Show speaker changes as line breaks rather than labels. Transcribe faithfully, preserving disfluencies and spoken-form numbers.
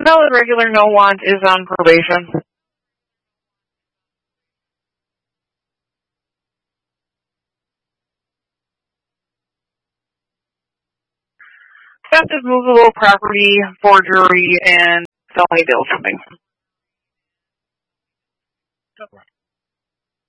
No, the regular no want is on probation. Theft is movable property, forgery, and felony bill shipping.